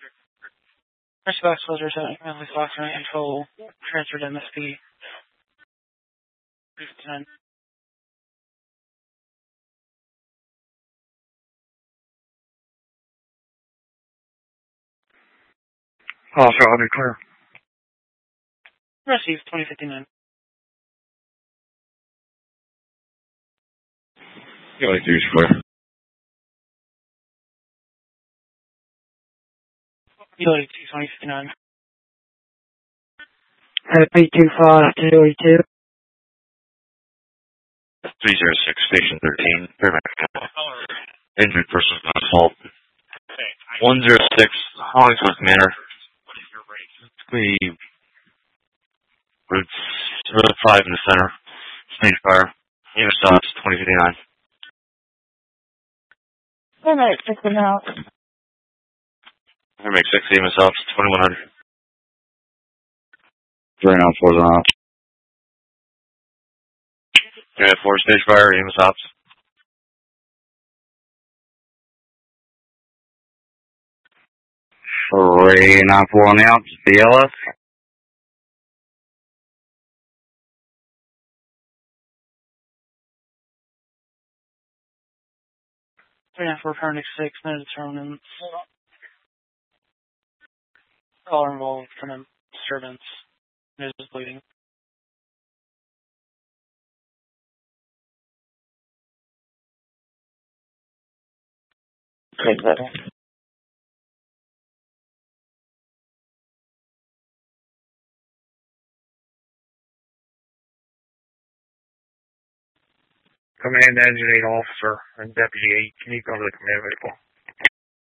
Mercy Box was returning Manly's box running control. Transferred to MSP. 59. Also, I'll be clear. Received 2059. Utility 2 is clear. Utility 2, 2059. P25 to Utility 2. 306, Station 13, Fairbanks. Injured person on assault. 106, Hollingsworth Manor. Route 5 in the center. Stage fire. Unit stops, 2059. Paramedic 6 in the house. Make 6 unit stops, 2100. 394 is on off. Unit 4, stage fire, unit stops. 394 on the out, BLS. For paramedic 6, no determinants. All involved in a disturbance. Nose is bleeding. Take that. Command Engineer Officer and Deputy 8, can you go to the command vehicle?